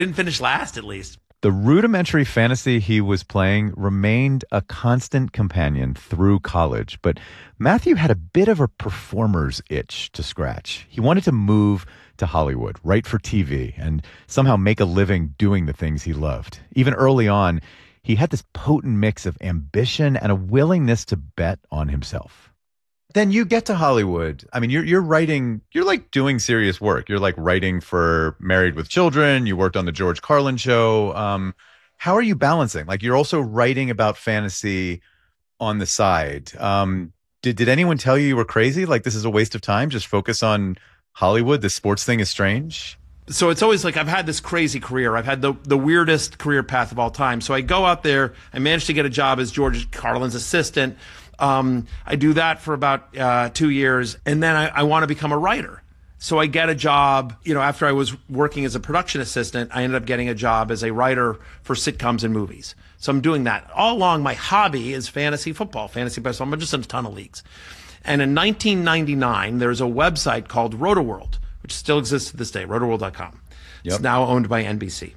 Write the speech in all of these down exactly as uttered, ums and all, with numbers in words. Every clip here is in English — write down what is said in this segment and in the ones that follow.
Didn't finish last, at least. The rudimentary fantasy he was playing remained a constant companion through college, but Matthew had a bit of a performer's itch to scratch. He wanted to move to Hollywood, write for T V, and somehow make a living doing the things he loved. Even early on, he had this potent mix of ambition and a willingness to bet on himself. Then you get to Hollywood. I mean, you're you're writing, you're like doing serious work. You're like writing for Married with Children. You worked on the George Carlin show. Um, how are you balancing? Like, you're also writing about fantasy on the side. Um, did did anyone tell you you were crazy? Like, this is a waste of time. Just focus on Hollywood. The sports thing is strange. So it's always like I've had this crazy career. I've had the the weirdest career path of all time. So I go out there. I managed to get a job as George Carlin's assistant. Um, I do that for about uh, two years, and then I, I want to become a writer. So I get a job, you know, after I was working as a production assistant, I ended up getting a job as a writer for sitcoms and movies. So I'm doing that. All along, my hobby is fantasy football, fantasy basketball. I'm just in a ton of leagues. And in nineteen ninety-nine, there's a website called RotoWorld, which still exists to this day, roto world dot com. Yep. It's now owned by N B C.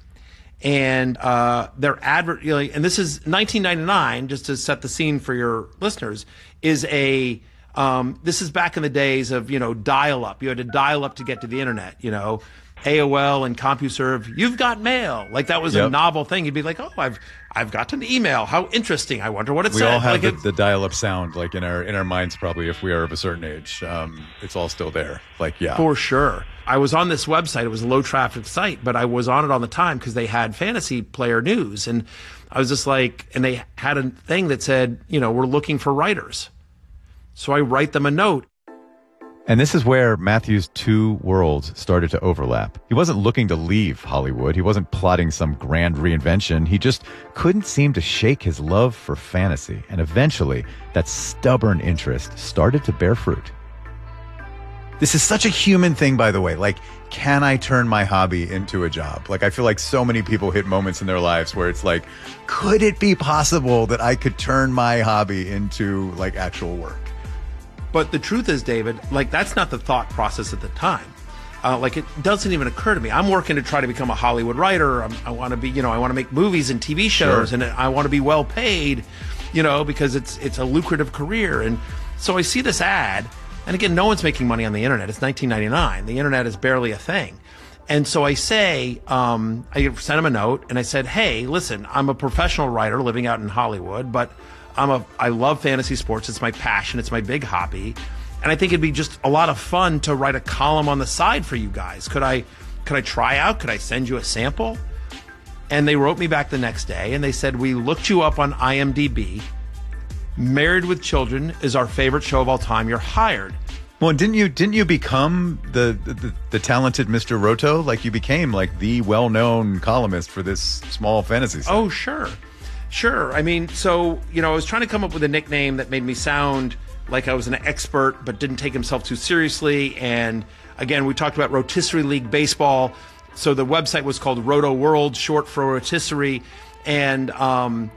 And uh, their advert, you know, and this is nineteen ninety-nine, just to set the scene for your listeners, is a, um, this is back in the days of, you know, dial-up. You had to dial up to get to the internet, you know, A O L and CompuServe. You've got mail. Like, that was yep. a novel thing. You'd be like, oh, I've I've got an email. How interesting. I wonder what it we said. We all have like the, it, the dial-up sound, like in our in our minds, probably, if we are of a certain age. Um, it's all still there. Like, yeah. For sure. I was on this website. It was a low-traffic site, but I was on it all the time because they had fantasy player news. And I was just like, and they had a thing that said, you know, we're looking for writers. So I write them a note. And this is where Matthew's two worlds started to overlap. He wasn't looking to leave Hollywood. He wasn't plotting some grand reinvention. He just couldn't seem to shake his love for fantasy. And eventually, that stubborn interest started to bear fruit. This is such a human thing, by the way. Like, can I turn my hobby into a job? Like, I feel like so many people hit moments in their lives where it's like, could it be possible that I could turn my hobby into, like, actual work? But the truth is, David, like, that's not the thought process at the time. Uh, like, it doesn't even occur to me. I'm working to try to become a Hollywood writer. I'm, I want to be, you know, I want to make movies and T V shows, sure. and I want to be well paid, you know, because it's it's a lucrative career. And so I see this ad. And again, no one's making money on the internet. It's nineteen ninety-nine. The internet is barely a thing. And so I say, um, I sent him a note and I said, hey, listen, I'm a professional writer living out in Hollywood, but I'm a, I love fantasy sports. It's my passion. It's my big hobby. And I think it'd be just a lot of fun to write a column on the side for you guys. Could I, could I try out? Could I send you a sample? And they wrote me back the next day and they said, we looked you up on I M D B. Married with Children is our favorite show of all time. You're hired. Well, didn't you didn't you become the, the the talented Mister Roto? Like, you became like the well-known columnist for this small fantasy site. Oh, sure. Sure. I mean, so, you know, I was trying to come up with a nickname that made me sound like I was an expert but didn't take himself too seriously. And again, we talked about rotisserie league baseball. So the website was called Roto World, short for rotisserie. And um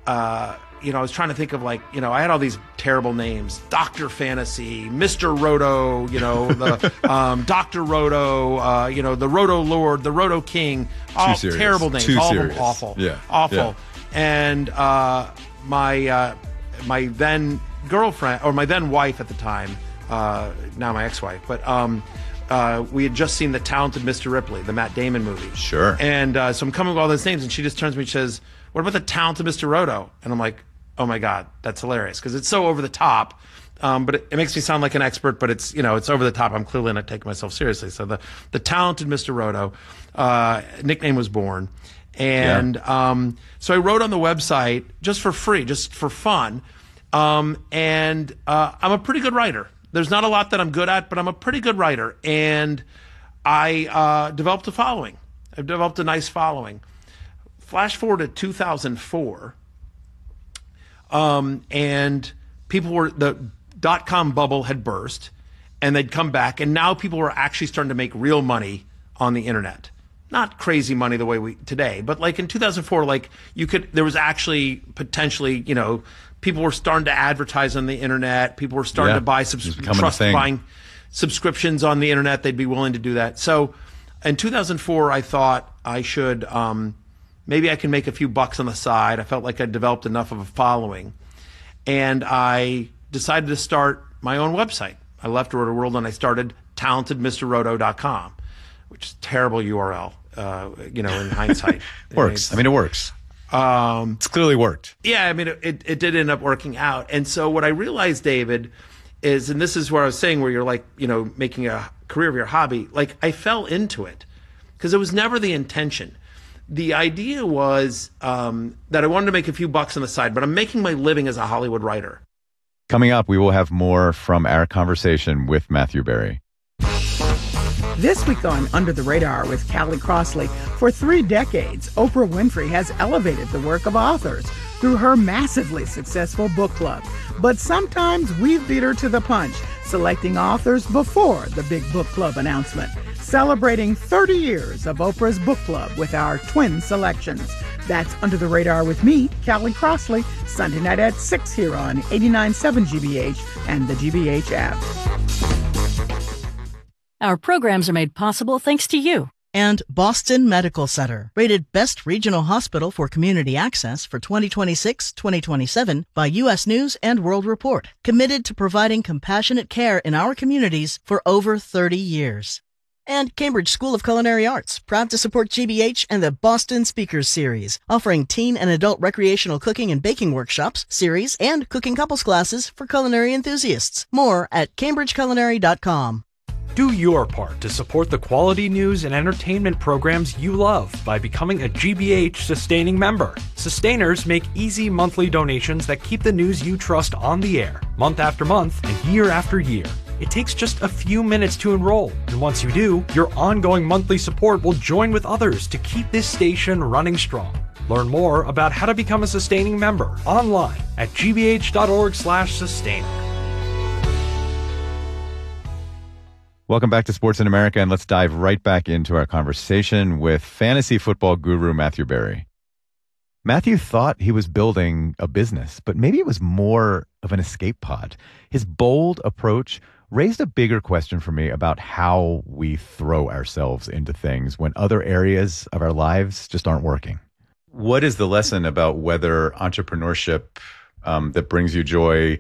uh you know, I was trying to think of, like, you know, I had all these terrible names: Doctor Fantasy, Mister Roto, you know, the um, Doctor Roto, uh, you know, the Roto Lord, the Roto King. All terrible names, Too all serious. of them awful, yeah, awful. Yeah. And uh, my uh, my then girlfriend, or my then wife at the time, uh, now my ex-wife, but um, uh, we had just seen The Talented Mister Ripley, the Matt Damon movie. Sure. And uh, so I'm coming with all those names, and she just turns to me and says, "What about The Talented Mister Roto?" And I'm like, oh my God, that's hilarious, because it's so over the top. Um, but it, it makes me sound like an expert, but it's, you know, it's over the top. I'm clearly not taking myself seriously. So the, the Talented Mister Roto, uh, nickname was born. And, yeah. um, so I wrote on the website just for free, just for fun. Um, and, uh, I'm a pretty good writer. There's not a lot that I'm good at, but I'm a pretty good writer. And I, uh, developed a following. I've developed a nice following. Flash forward to two thousand four. Um, and people were, the dot-com bubble had burst, and they'd come back, and now people were actually starting to make real money on the internet. Not crazy money the way we today, but like in two thousand four, like you could, there was actually potentially, you know, people were starting to advertise on the internet. People were starting yeah, to buy subs- trust buying subscriptions on the internet. They'd be willing to do that. So in two thousand four, I thought, I should, um, maybe I can make a few bucks on the side. I felt like I'd developed enough of a following. And I decided to start my own website. I left Roto World and I started talented mister roto dot com, which is a terrible U R L, uh, you know, in hindsight. Works. I mean, it works. Um, it's clearly worked. Yeah, I mean, it, it did end up working out. And so what I realized, David, is, and this is where I was saying where you're like, you know, making a career of your hobby, like I fell into it because it was never the intention. The idea was um, that I wanted to make a few bucks on the side, but I'm making my living as a Hollywood writer. Coming up, we will have more from our conversation with Matthew Berry. This week on Under the Radar with Callie Crossley, for three decades, Oprah Winfrey has elevated the work of authors through her massively successful book club. But sometimes we've beat her to the punch, selecting authors before the big book club announcement. Celebrating thirty years of Oprah's book club with our twin selections. That's Under the Radar with me, Callie Crossley, Sunday night at six here on eighty-nine point seven G B H and the G B H app. Our programs are made possible thanks to you. And Boston Medical Center, rated Best Regional Hospital for Community Access for twenty twenty-six twenty twenty-seven by U S News and World Report. Committed to providing compassionate care in our communities for over thirty years. And Cambridge School of Culinary Arts, proud to support G B H and the Boston Speakers Series, offering teen and adult recreational cooking and baking workshops, series, and cooking couples classes for culinary enthusiasts. More at cambridge culinary dot com. Do your part to support the quality news and entertainment programs you love by becoming a G B H sustaining member. Sustainers make easy monthly donations that keep the news you trust on the air, month after month and year after year. It takes just a few minutes to enroll, and once you do, your ongoing monthly support will join with others to keep this station running strong. Learn more about how to become a sustaining member online at g b h dot org slash sustainer. Welcome back to Sports in America, and let's dive right back into our conversation with fantasy football guru Matthew Berry. Matthew thought he was building a business, but maybe it was more of an escape pod. His bold approach raised a bigger question for me about how we throw ourselves into things when other areas of our lives just aren't working. What is the lesson about whether entrepreneurship um, that brings you joy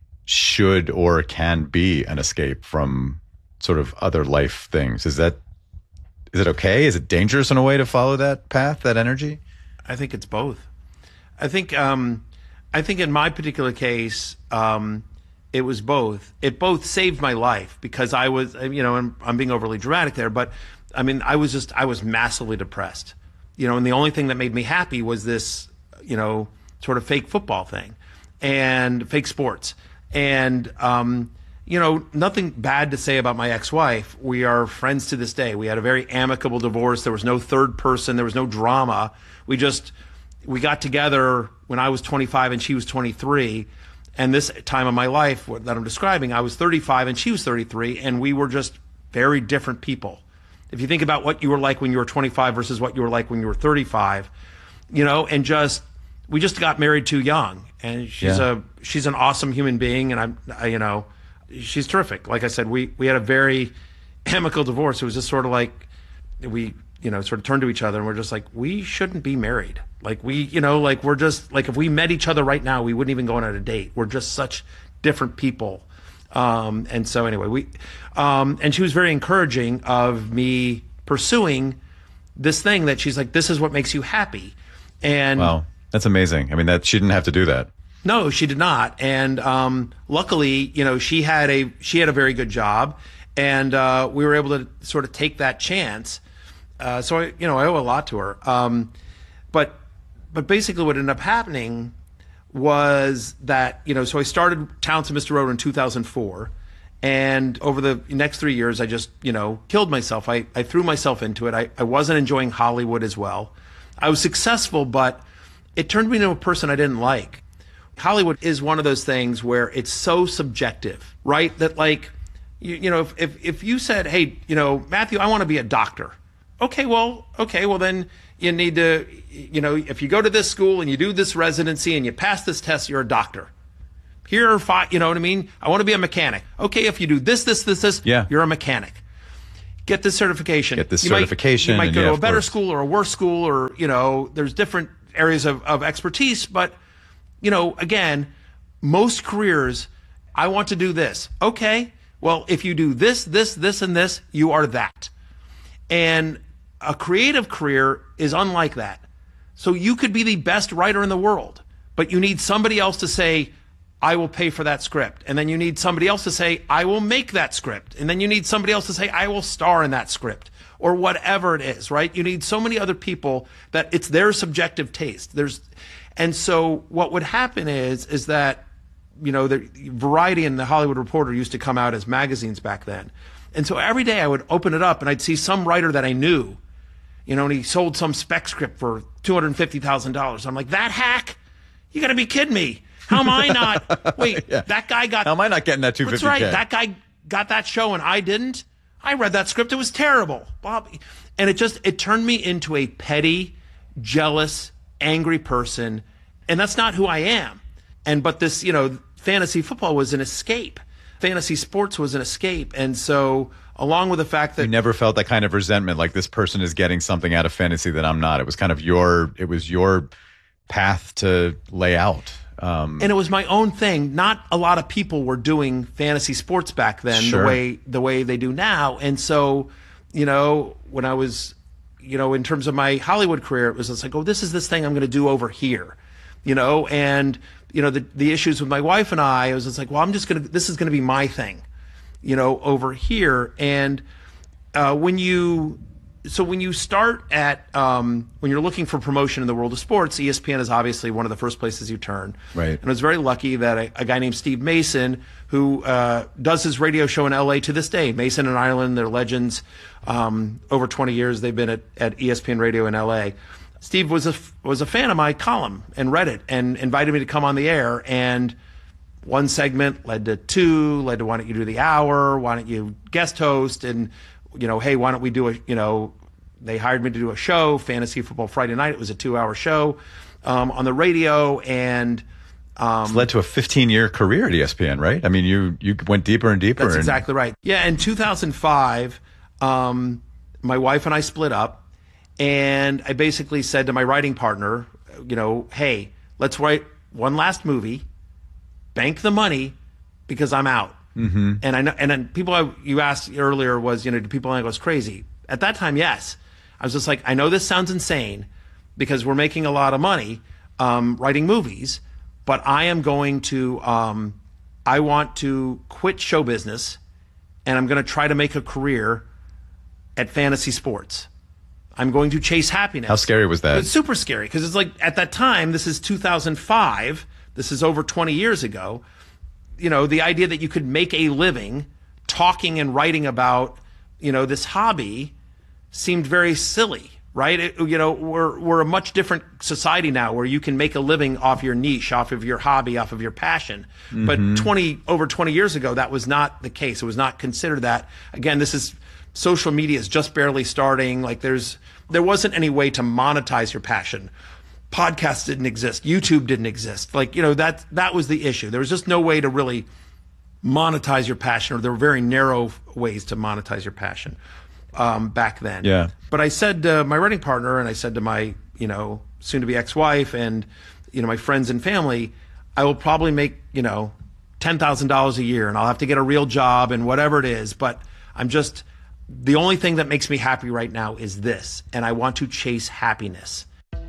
should or can be an escape from sort of other life things? Is that, is it okay? Is it dangerous in a way to follow that path, that energy? I think it's both. I think, um, I think in my particular case, um, it was both. It both saved my life because I was, you know, I'm, I'm being overly dramatic there, but I mean, I was just, I was massively depressed, you know, and the only thing that made me happy was this, you know, sort of fake football thing and fake sports. And, um, you know, nothing bad to say about my ex-wife. We are friends to this day. We had a very amicable divorce. There was no third person. There was no drama. We just, we got together when I was twenty-five and she was twenty-three. And this time of my life that I'm describing, I was thirty-five and she was thirty-three, and we were just very different people. If you think about what you were like when you were twenty-five versus what you were like when you were thirty-five, you know, and just, we just got married too young. And she's yeah. a, she's an awesome human being, and I'm, I, you know, she's terrific. Like I said, we, we had a very amicable divorce. It was just sort of like we, you know, sort of turned to each other and we're just like, we shouldn't be married. Like we, you know, like we're just like, if we met each other right now, we wouldn't even go on a date. We're just such different people. Um, and so anyway, we, um, and she was very encouraging of me pursuing this thing that she's like, this is what makes you happy. And wow, that's amazing. I mean, that she didn't have to do that. No, she did not. And um, luckily, you know, she had a she had a very good job, and uh, we were able to sort of take that chance. Uh, so, I, you know, I owe a lot to her. Um, but but basically what ended up happening was that, you know, so I started Talented Mister Roto in two thousand four. And over the next three years, I just, you know, killed myself. I, I threw myself into it. I, I wasn't enjoying Hollywood as well. I was successful, but it turned me into a person I didn't like. Hollywood is one of those things where it's so subjective, right? That like, you, you know, if, if, if you said, hey, you know, Matthew, I want to be a doctor. Okay, well, okay, well then you need to, you know, if you go to this school and you do this residency and you pass this test, you're a doctor. Here are five, you know what I mean? I want to be a mechanic. Okay, if you do this, this, this, this, yeah. you're a mechanic. get this certification. Get this you might, certification. You might and go yeah, to a of better course. school or a worse school, or, you know, there's different areas of, of expertise. But, you know, again, most careers, I want to do this. Okay, well, if you do this, this, this, and this, you are that. And a creative career is unlike that. So you could be the best writer in the world, but you need somebody else to say, I will pay for that script. And then you need somebody else to say, I will make that script. And then you need somebody else to say, I will star in that script, or whatever it is, right? You need so many other people that it's their subjective taste. There's, and so what would happen is, is that, you know, the Variety and the Hollywood Reporter used to come out as magazines back then. And so every day I would open it up and I'd see some writer that I knew, you know, and he sold some spec script for two hundred fifty thousand dollars. I'm like, that hack? You got to be kidding me. How am I not? Wait, Yeah. that guy got. How am I not getting that two hundred fifty K? That's right. That guy got that show and I didn't. I read that script. It was terrible, Bob. And it just, it turned me into a petty, jealous, angry person. And that's not who I am. And, but this, you know, fantasy football was an escape. Fantasy sports was an escape. And so, along with the fact that You never felt that kind of resentment, like this person is getting something out of fantasy that I'm not. It was kind of your, it was your path to lay out. Um, and it was my own thing. Not a lot of people were doing fantasy sports back then Sure. the way the way they do now. And so, you know, when I was, you know, in terms of my Hollywood career, it was just like, oh, this is this thing I'm going to do over here, you know, and you know the the issues with my wife and I, I was just like, well, I'm just gonna, this is going to be my thing, you know, over here. And uh, when you So when you start at, um, when you're looking for promotion in the world of sports, E S P N is obviously one of the first places you turn. Right. And I was very lucky that a, a guy named Steve Mason, who uh, does his radio show in L A to this day, Mason and Ireland, they're legends. Um, over twenty years they've been at, at E S P N Radio in L A. Steve was a, was a fan of my column and read it and invited me to come on the air. And one segment led to two, led to why don't you do the hour, why don't you guest host, and you know, hey, why don't we do a, you know, they hired me to do a show, Fantasy Football Friday Night. It was a two-hour show um, on the radio, and um, it's led to a fifteen-year career at E S P N, right? I mean, you you went deeper and deeper. That's and, exactly right. Yeah, in two thousand five, um, my wife and I split up, and I basically said to my writing partner, you know, hey, let's write one last movie, bank the money, because I'm out. Mm-hmm. And I know, and then people I, you asked earlier was, you know, do people think I was crazy? At that time, yes. I was just like, I know this sounds insane because we're making a lot of money um, writing movies, but I am going to, um, I want to quit show business, and I'm going to try to make a career at fantasy sports. I'm going to chase happiness. How scary was that? It's super scary because it's like at that time, this is two thousand five. This is over twenty years ago. You know, the idea that you could make a living talking and writing about, you know, this hobby seemed very silly, right? It, you know, we're we're a much different society now where you can make a living off your niche, off of your hobby, off of your passion. Mm-hmm. But twenty over twenty years ago, that was not the case. It was not considered that. Again, this is social media is just barely starting. Like there's there wasn't any way to monetize your passion. Podcasts didn't exist. YouTube didn't exist. Like, you know, that that was the issue. There was just no way to really monetize your passion, or there were very narrow ways to monetize your passion um, back then. Yeah. But I said to my writing partner, and I said to my, you know, soon-to-be ex-wife and, you know, my friends and family, I will probably make, you know, ten thousand dollars a year, and I'll have to get a real job and whatever it is. But I'm just, the only thing that makes me happy right now is this, and I want to chase happiness.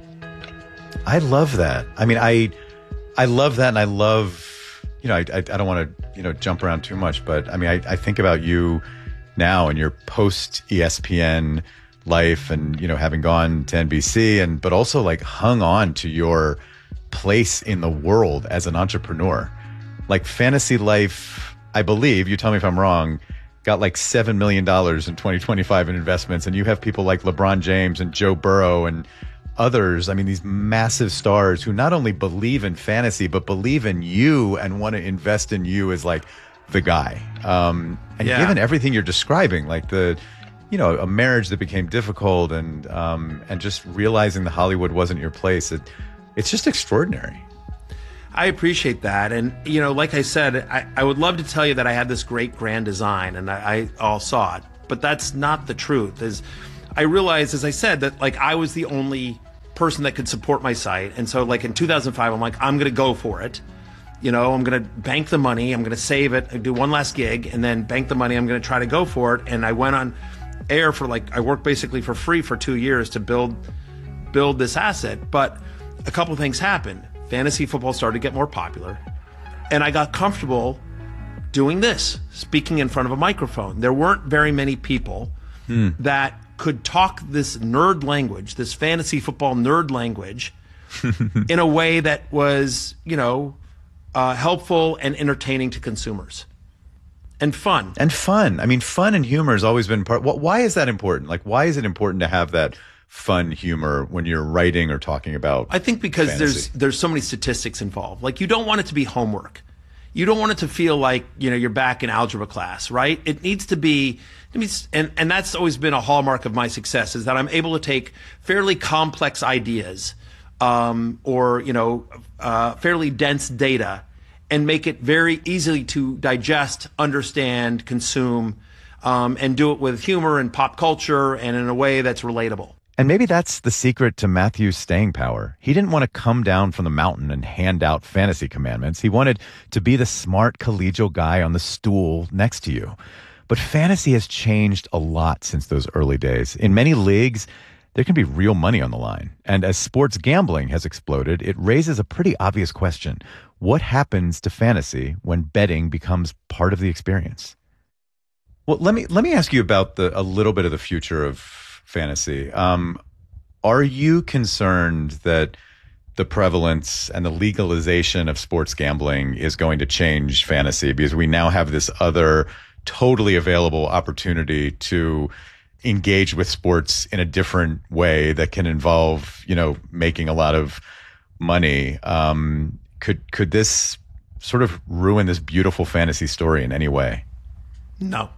I love that. I mean, I, I love that, and I love, you know, I, I, I don't want to, you know, jump around too much, but I mean, I, I think about you now and your post E S P N life, and you know, having gone to N B C, and but also like hung on to your place in the world as an entrepreneur. Like Fantasy Life, I believe, you tell me if I'm wrong, got like seven million dollars in twenty twenty-five in investments, and you have people like LeBron James and Joe Burrow and others, I mean, these massive stars who not only believe in fantasy, but believe in you and want to invest in you as like the guy. Um, and Yeah. given everything you're describing, like the, you know, a marriage that became difficult, and um, and just realizing that Hollywood wasn't your place, it, it's just extraordinary. I appreciate that. And, you know, like I said, I, I would love to tell you that I had this great grand design and I, I all saw it. but that's not the truth. Is I realized, as I said, that like I was the only person that could support my site. And so like in two thousand five, I'm like, I'm going to go for it. You know, I'm going to bank the money. I'm going to save it, do one last gig, and then bank the money. I'm going to try to go for it. And I went on air for like, I worked basically for free for two years to build build this asset. But a couple things happened. Fantasy football started to get more popular. And I got comfortable doing this, speaking in front of a microphone. There weren't very many people mm. that could talk this nerd language, this fantasy football nerd language, in a way that was, you know, uh, helpful and entertaining to consumers. And fun. And fun. I mean, fun and humor has always been part. Why is that important? Like, why is it important to have that fun humor when you're writing or talking about I think because fantasy? there's there's so many statistics involved. Like, you don't want it to be homework. You don't want it to feel like, you know, you're back in algebra class, right? It needs to be, it means, and, and that's always been a hallmark of my success, is that I'm able to take fairly complex ideas um, or, you know, uh, fairly dense data and make it very easily to digest, understand, consume, um, and do it with humor and pop culture and in a way that's relatable. And maybe that's the secret to Matthew's staying power. He didn't want to come down from the mountain and hand out fantasy commandments. He wanted to be the smart collegial guy on the stool next to you. But fantasy has changed a lot since those early days. In many leagues, there can be real money on the line. And as sports gambling has exploded, it raises a pretty obvious question. What happens to fantasy when betting becomes part of the experience? Well, let me let me ask you about the a little bit of the future of fantasy. Um, are you concerned that the prevalence and the legalization of sports gambling is going to change fantasy, because we now have this other totally available opportunity to engage with sports in a different way that can involve, you know, making a lot of money? Um, could could this sort of ruin this beautiful fantasy story in any way? No.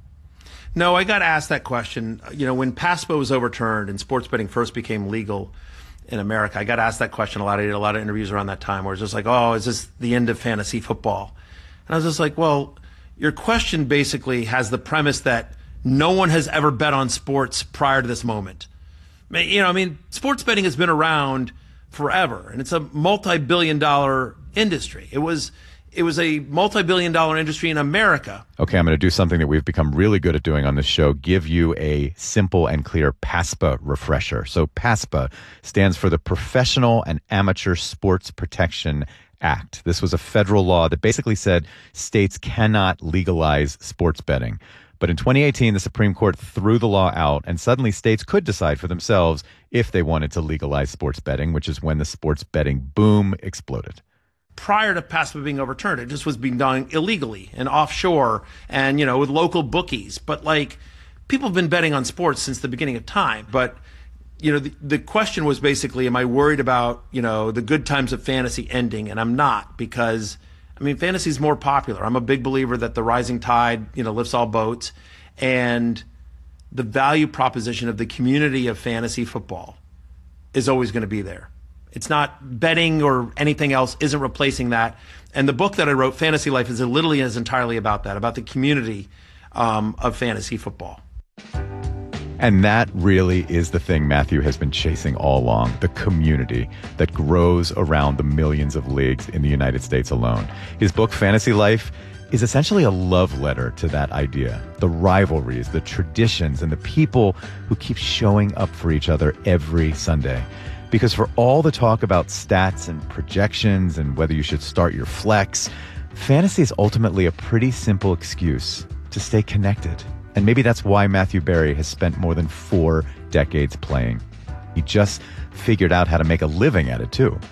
No, I got asked that question. You know, when PASPA was overturned and sports betting first became legal in America, I got asked that question a lot. I did a lot of interviews around that time where it's just like, oh, is this the end of fantasy football? And I was just like, well, your question basically has the premise that no one has ever bet on sports prior to this moment. You know, I mean, sports betting has been around forever, and it's a multi-billion dollar industry. It was It was a multi-billion dollar industry in America. Okay, I'm going to do something that we've become really good at doing on this show, give you a simple and clear PASPA refresher. So PASPA stands for the Professional and Amateur Sports Protection Act. This was a federal law that basically said states cannot legalize sports betting. But in twenty eighteen, the Supreme Court threw the law out, and suddenly states could decide for themselves if they wanted to legalize sports betting, which is when the sports betting boom exploded. Prior to PASPA being overturned, it just was being done illegally and offshore and, you know, with local bookies. But, like, people have been betting on sports since the beginning of time. But, you know, the, the question was basically, am I worried about, you know, the good times of fantasy ending? And I'm not, because, I mean, fantasy is more popular. I'm a big believer that the rising tide, you know, lifts all boats. And the value proposition of the community of fantasy football is always going to be there. It's not betting or anything else isn't replacing that. And the book that I wrote, Fantasy Life, is literally is entirely about that, about the community um, of fantasy football. And that really is the thing Matthew has been chasing all along, the community that grows around the millions of leagues in the United States alone. His book, Fantasy Life, is essentially a love letter to that idea, the rivalries, the traditions, and the people who keep showing up for each other every Sunday. Because for all the talk about stats and projections and whether you should start your flex, fantasy is ultimately a pretty simple excuse to stay connected. And maybe that's why Matthew Berry has spent more than four decades playing. He just figured out how to make a living at it, too.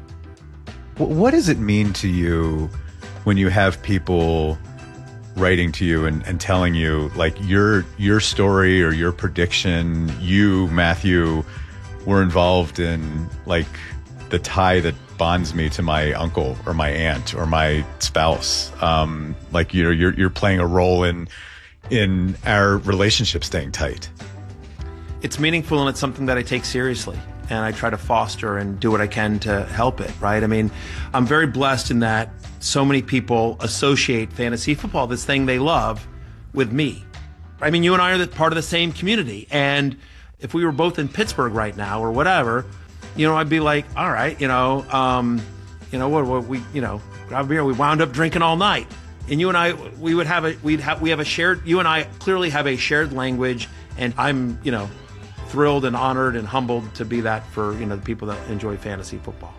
What does it mean to you when you have people writing to you and, and telling you, like, your your story or your prediction, you, Matthew, were involved in, like, the tie that bonds me to my uncle or my aunt or my spouse. Um, like, you know, you're you're playing a role in in our relationship staying tight. It's meaningful, and it's something that I take seriously, and I try to foster and do what I can to help it, right? I mean, I'm very blessed in that so many people associate fantasy football, this thing they love, with me. I mean, you and I are the, part of the same community. And if we were both in Pittsburgh right now or whatever, you know, I'd be like, all right, you know, um, you know, what, what we, you know, grab a beer. We wound up drinking all night. And you and I, we would have a, we'd have, we have a shared, you and I clearly have a shared language. And I'm, you know, thrilled and honored and humbled to be that for, you know, the people that enjoy fantasy football.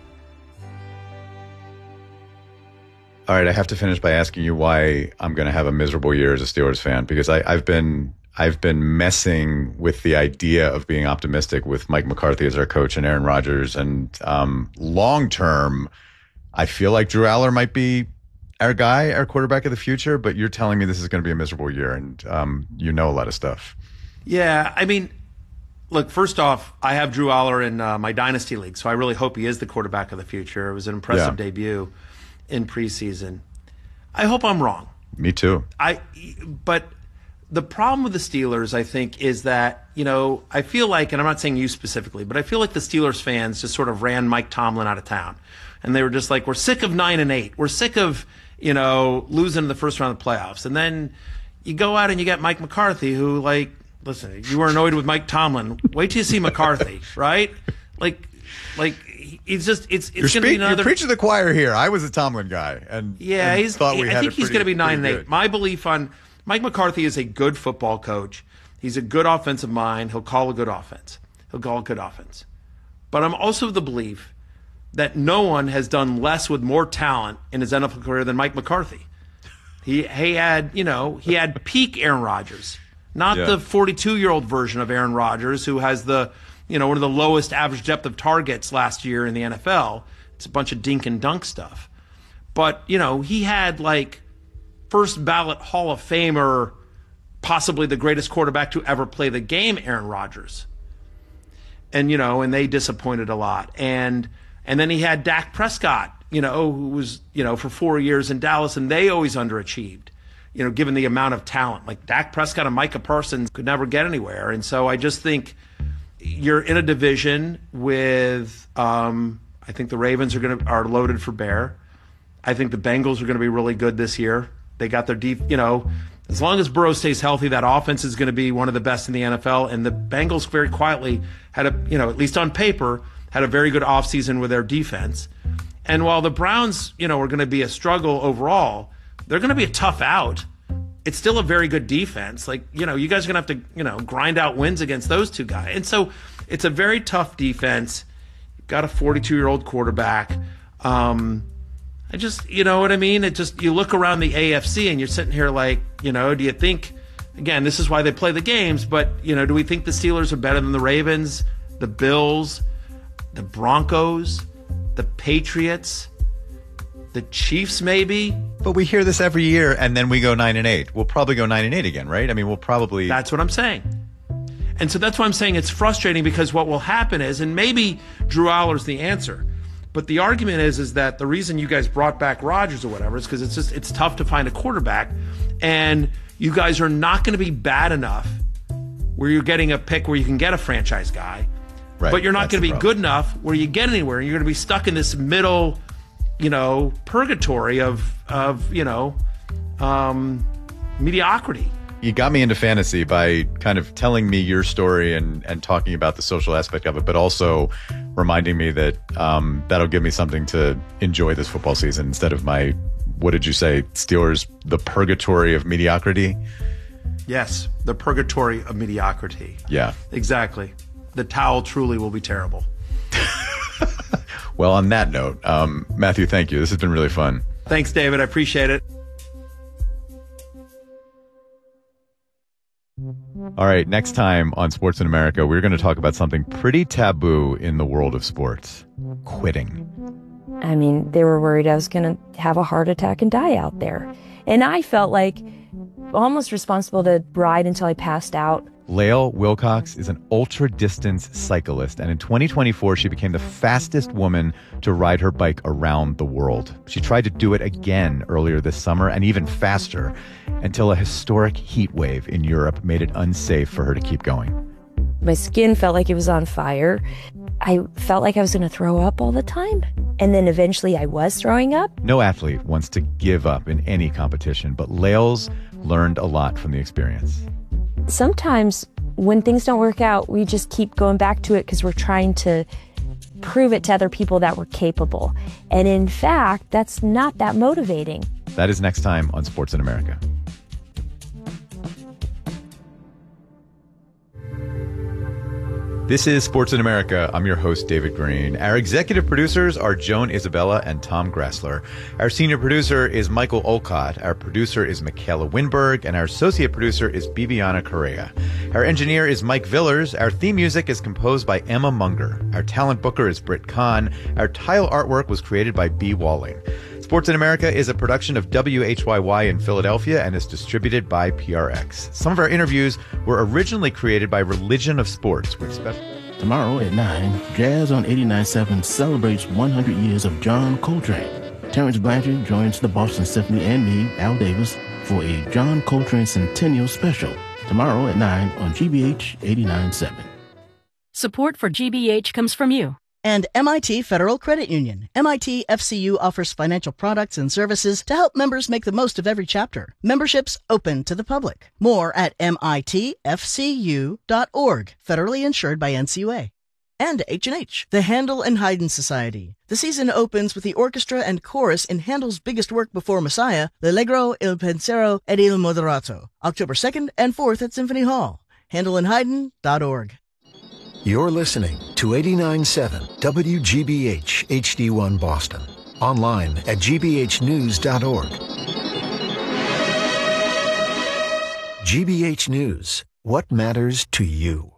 All right, I have to finish by asking you why I'm going to have a miserable year as a Steelers fan, because I, I've been I've been messing with the idea of being optimistic with Mike McCarthy as our coach and Aaron Rodgers, and um, long term, I feel like Drew Aller might be our guy, our quarterback of the future. But you're telling me this is going to be a miserable year, and um, you know a lot of stuff. Yeah, I mean, look, first off, I have Drew Aller in uh, my dynasty league, so I really hope he is the quarterback of the future. It was an impressive Yeah. debut in preseason. I hope I'm wrong. Me too. I, but the problem with the Steelers, I think, is that, you know, I feel like, and I'm not saying you specifically, but I feel like the Steelers fans just sort of ran Mike Tomlin out of town. And they were just like, we're sick of nine and eight. We're sick of, you know, losing in the first round of the playoffs. And then you go out and you get Mike McCarthy, who, like, listen, you were annoyed with Mike Tomlin. Wait till you see McCarthy, right? Like, like, it's just it's it's going to be another. You're preaching to the choir here. I was a Tomlin guy, and yeah, and he's. thought we I had think it he's pretty- going to be nine and pretty eight. good. My belief on Mike McCarthy is a good football coach. He's a good offensive mind. He'll call a good offense. He'll call a good offense. But I'm also of the belief that no one has done less with more talent in his N F L career than Mike McCarthy. He he had you know he had peak Aaron Rodgers, not Yeah. the forty-two-year-old version of Aaron Rodgers who has the you know one of the lowest average depth of targets last year in the N F L. It's a bunch of dink and dunk stuff. But, you know, he had like first ballot Hall of Famer, possibly the greatest quarterback to ever play the game, Aaron Rodgers. And, you know, and they disappointed a lot. And and then he had Dak Prescott, you know, who was, you know, for four years in Dallas, and they always underachieved, you know, given the amount of talent. Like Dak Prescott and Micah Parsons could never get anywhere. And so I just think you're in a division with um I think the Ravens are going to are loaded for bear. I think the Bengals are going to be really good this year. They got their deep, you know, as long as Burrow stays healthy, that offense is going to be one of the best in the N F L. And the Bengals very quietly had a, you know, at least on paper, had a very good offseason with their defense. And while the Browns, you know, are going to be a struggle overall, they're going to be a tough out. It's still a very good defense. Like, you know, you guys are going to have to, you know, grind out wins against those two guys. And so it's a very tough defense. Got a forty-two-year-old quarterback. Um, I just, you know what I mean? It just, you look around the A F C and you're sitting here like, you know, do you think, again, this is why they play the games, but, you know, do we think the Steelers are better than the Ravens, the Bills, the Broncos, the Patriots, the Chiefs maybe? But we hear this every year, and then we go nine and eight. We'll probably go nine and eight again, right? I mean, we'll probably. That's what I'm saying. And so that's why I'm saying it's frustrating, because what will happen is, and maybe Drew Aller's the answer, but the argument is is that the reason you guys brought back Rodgers or whatever is because it's just it's tough to find a quarterback, and you guys are not going to be bad enough where you're getting a pick where you can get a franchise guy, Right, but you're not that's going to the be problem. good enough where you get anywhere, and you're going to be stuck in this middle, you know, purgatory of of you know um, mediocrity. You got me into fantasy by kind of telling me your story and, and talking about the social aspect of it, but also reminding me that um, that'll give me something to enjoy this football season instead of my, what did you say, Steelers, the purgatory of mediocrity? Yes, the purgatory of mediocrity. Yeah. Exactly. The towel truly will be terrible. Well, on that note, um, Matthew, thank you. This has been really fun. Thanks, David. I appreciate it. All right, next time on Sports in America, we're going to talk about something pretty taboo in the world of sports: quitting. I mean, they were worried I was going to have a heart attack and die out there. And I felt like almost responsible to ride until I passed out. Lael Wilcox is an ultra-distance cyclist, and in twenty twenty-four, she became the fastest woman to ride her bike around the world. She tried to do it again earlier this summer, and even faster, until a historic heat wave in Europe made it unsafe for her to keep going. My skin felt like it was on fire. I felt like I was going to throw up all the time. And then eventually I was throwing up. No athlete wants to give up in any competition, but Lael's learned a lot from the experience. sometimes when things don't work out, we just keep going back to it because we're trying to prove it to other people that we're capable. And in fact, that's not that motivating. That is next time on Sports in America. This is Sports in America. I'm your host, David Green. Our executive producers are Joan Isabella and Tom Grassler. Our senior producer is Michael Olcott. Our producer is Michaela Winberg. And our associate producer is Bibiana Correa. Our engineer is Mike Villers. Our theme music is composed by Emma Munger. Our talent booker is Britt Kahn. Our tile artwork was created by B. Walling. Sports in America is a production of W H Y Y in Philadelphia and is distributed by P R X. Some of our interviews were originally created by Religion of Sports with special... Tomorrow at nine, Jazz on eighty-nine point seven celebrates one hundred years of John Coltrane. Terrence Blanchard joins the Boston Symphony and me, Al Davis, for a John Coltrane Centennial Special. Tomorrow at nine on G B H eighty-nine point seven. Support for G B H comes from you. And M I T Federal Credit Union. M I T F C U offers financial products and services to help members make the most of every chapter. Membership's open to the public. More at M I T F C U dot org, federally insured by N C U A. And H and H, the Handel and Haydn Society. The season opens with the orchestra and chorus in Handel's biggest work before Messiah, L'Allegro, Il Pensiero, ed Il Moderato, October second and fourth at Symphony Hall. handel and haydn dot org. You're listening to eighty-nine point seven W G B H H D one Boston. Online at G B H news dot org. G B H News. What matters to you?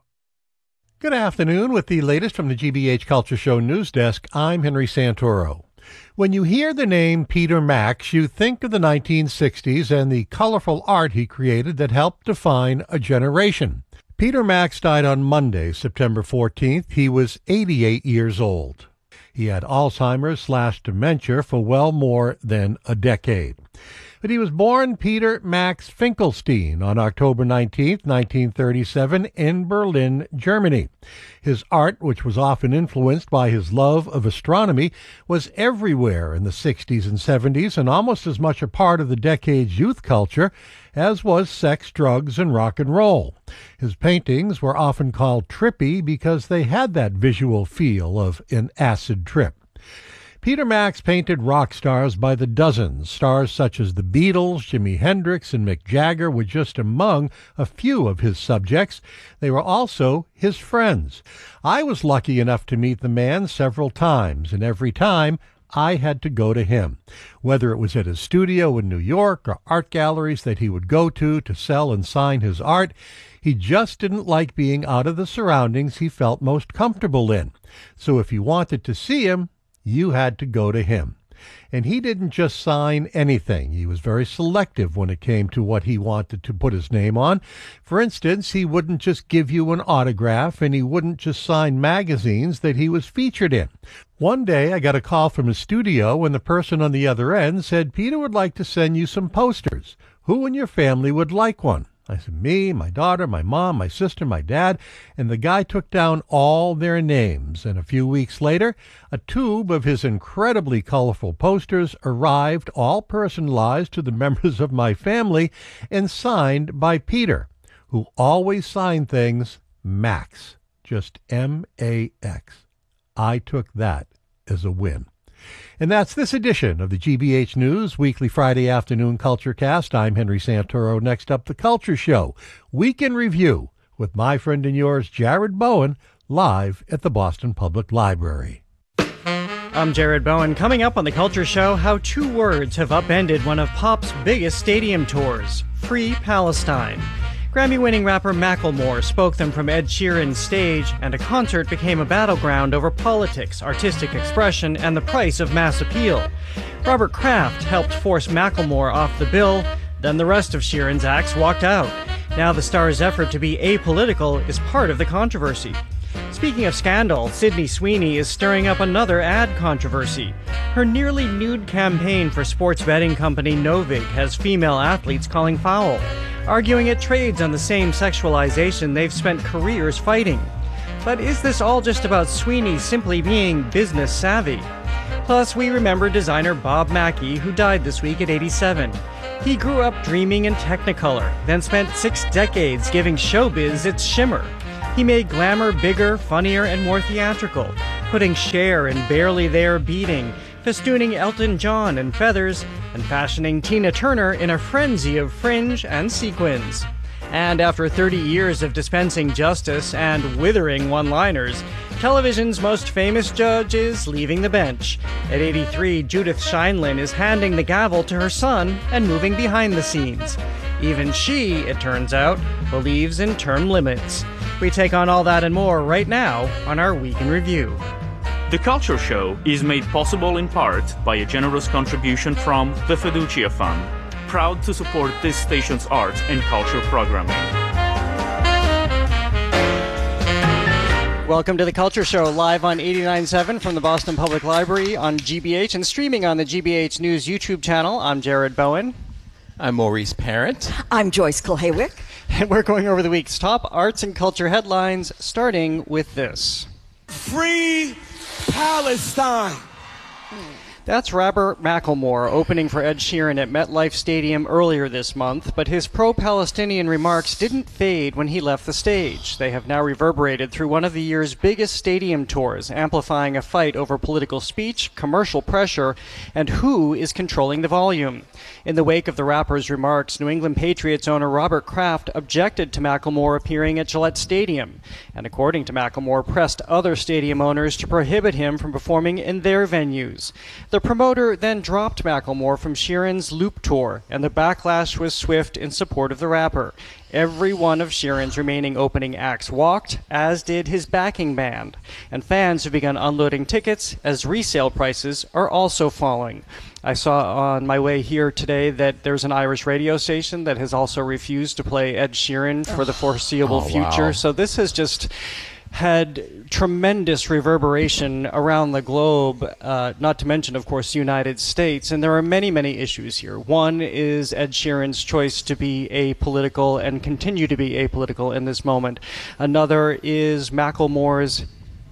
Good afternoon. With the latest from the G B H Culture Show News Desk, I'm Henry Santoro. When you hear the name Peter Max, you think of the nineteen sixties and the colorful art he created that helped define a generation. Peter Max died on Monday, September fourteenth. He was eighty-eight years old. He had Alzheimer's slash dementia for well more than a decade. But he was born Peter Max Finkelstein on October nineteenth, nineteen thirty-seven, in Berlin, Germany. His art, which was often influenced by his love of astronomy, was everywhere in the sixties and seventies and almost as much a part of the decade's youth culture as was sex, drugs, and rock and roll. His paintings were often called trippy because they had that visual feel of an acid trip. Peter Max painted rock stars by the dozens. Stars such as the Beatles, Jimi Hendrix, and Mick Jagger were just among a few of his subjects. They were also his friends. I was lucky enough to meet the man several times, and every time I had to go to him, whether it was at his studio in New York or art galleries that he would go to to sell and sign his art. He just didn't like being out of the surroundings he felt most comfortable in. So if you wanted to see him, you had to go to him. And he didn't just sign anything. He was very selective when it came to what he wanted to put his name on. For instance, he wouldn't just give you an autograph, and he wouldn't just sign magazines that he was featured in. One day, I got a call from his studio, and the person on the other end said, "Peter would like to send you some posters. Who in your family would like one?" I said, "Me, my daughter, my mom, my sister, my dad," and the guy took down all their names. And a few weeks later, a tube of his incredibly colorful posters arrived, all personalized to the members of my family and signed by Peter, who always signed things Max, just M A X. I took that as a win. And that's this edition of the G B H News Weekly Friday Afternoon Culture Cast. I'm Henry Santoro. Next up, The Culture Show, Week in Review, with my friend and yours, Jared Bowen, live at the Boston Public Library. I'm Jared Bowen. Coming up on The Culture Show, how two words have upended one of pop's biggest stadium tours, Free Palestine. Grammy-winning rapper Macklemore spoke them from Ed Sheeran's stage, and a concert became a battleground over politics, artistic expression, and the price of mass appeal. Robert Kraft helped force Macklemore off the bill, then the rest of Sheeran's acts walked out. Now the star's effort to be apolitical is part of the controversy. Speaking of scandal, Sydney Sweeney is stirring up another ad controversy. Her nearly nude campaign for sports betting company Novig has female athletes calling foul, arguing it trades on the same sexualization they've spent careers fighting. But is this all just about Sweeney simply being business savvy? Plus, Plus, we remember designer Bob Mackie, who died this week at eighty-seven. He grew up dreaming in Technicolor, then spent six decades giving showbiz its shimmer. He made glamour bigger, funnier, and more theatrical, putting Cher in Barely There beading, festooning Elton John in feathers, and fashioning Tina Turner in a frenzy of fringe and sequins. And after thirty years of dispensing justice and withering one-liners, television's most famous judge is leaving the bench. At eighty-three, Judith Sheindlin is handing the gavel to her son and moving behind the scenes. Even she, it turns out, believes in term limits. We take on all that and more right now on our Week in Review. The Culture Show is made possible in part by a generous contribution from the Fiducia Fund, proud to support this station's arts and culture programming. Welcome to The Culture Show, live on eighty-nine point seven from the Boston Public Library on G B H and streaming on the G B H News YouTube channel. I'm Jared Bowen. I'm Maurice Parent. I'm Joyce Kulhawick. And we're going over the week's top arts and culture headlines, starting with this. Free Palestine! That's Robert Macklemore opening for Ed Sheeran at MetLife Stadium earlier this month, but his pro-Palestinian remarks didn't fade when he left the stage. They have now reverberated through one of the year's biggest stadium tours, amplifying a fight over political speech, commercial pressure, and who is controlling the volume. In the wake of the rapper's remarks, New England Patriots owner Robert Kraft objected to Macklemore appearing at Gillette Stadium, and according to Macklemore, pressed other stadium owners to prohibit him from performing in their venues. The promoter then dropped Macklemore from Sheeran's Loop Tour, and the backlash was swift in support of the rapper. Every one of Sheeran's remaining opening acts walked, as did his backing band, and fans have begun unloading tickets as resale prices are also falling. I saw on my way here today that there's an Irish radio station that has also refused to play Ed Sheeran for the foreseeable oh, future. wow. So this has just had tremendous reverberation around the globe, uh, not to mention, of course, the United States. And there are many, many issues here. One is Ed Sheeran's choice to be apolitical and continue to be apolitical in this moment. Another is Macklemore's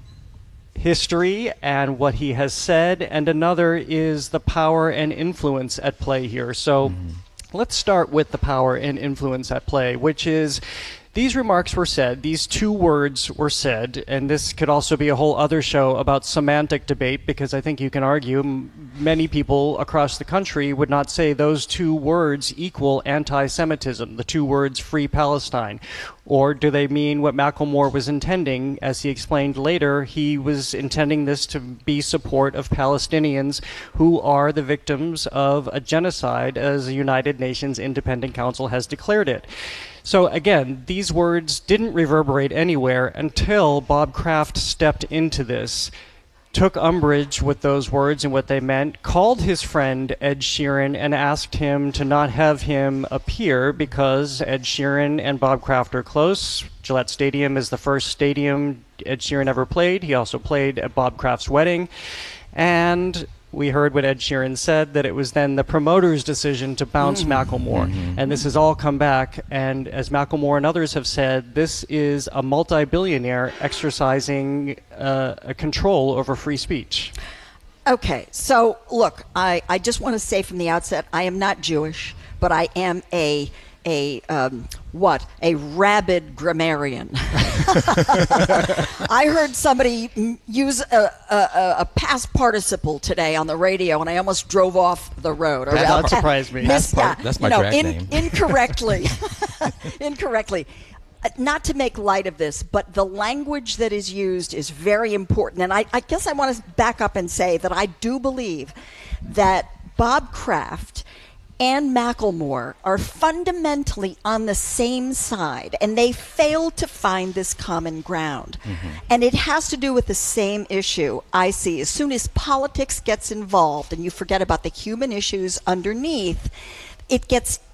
history and what he has said. And another is the power and influence at play here. So mm-hmm. let's start with the power and influence at play, which is these remarks were said, these two words were said, and this could also be a whole other show about semantic debate, because I think you can argue m- many people across the country would not say those two words equal anti-Semitism, the two words Free Palestine. Or do they mean what Macklemore was intending? As he explained later, he was intending this to be support of Palestinians who are the victims of a genocide, as the United Nations Independent Council has declared it. So again, these words didn't reverberate anywhere until Bob Kraft stepped into this, took umbrage with those words and what they meant, called his friend Ed Sheeran and asked him to not have him appear because Ed Sheeran and Bob Kraft are close. Gillette Stadium is the first stadium Ed Sheeran ever played. He also played at Bob Kraft's wedding. And we heard what Ed Sheeran said, that it was then the promoter's decision to bounce mm. Macklemore. Mm-hmm. And this has all come back. And as Macklemore and others have said, this is a multi-billionaire exercising uh, a control over free speech. Okay, so look, I, I just want to say from the outset, I am not Jewish, but I am a a um, what a rabid grammarian. I heard somebody m- use a, a, a past participle today on the radio, and I almost drove off the road. That uh, not surprise me. Miss, part, yeah, that's my you know, drag in, name. Incorrectly, incorrectly. Uh, not to make light of this, but the language that is used is very important. And I, I guess I want to back up and say that I do believe that Bob Kraft and Macklemore are fundamentally on the same side, and they failed to find this common ground. Mm-hmm. And it has to do with the same issue I see. As soon as politics gets involved and you forget about the human issues underneath, it gets